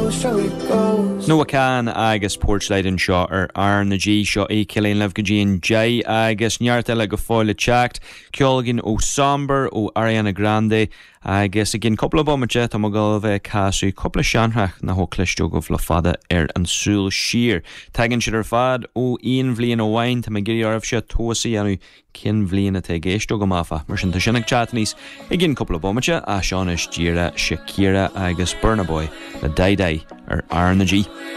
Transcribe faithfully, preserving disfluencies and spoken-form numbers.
Nu can agus Portslade seo ar ar na G seo é Cillian Love go Jean J agus neart eile go fáil teacht ceolgin ó Somber ó Ariana Grande agus a gin coppla bommate tá mo go bheith casú coppla seanrach na hóclistú go le fada ar an súl siar. Tagann siad ar fad ó on bhliain ó bhain tá me gurí arbh se tosaí anú cin bhliain a te géistú go máfa mar sin tá sinach chat níos i gin coppla bommate a seán is díra Shakira agus Burna Boy na Day Day ar ar na G.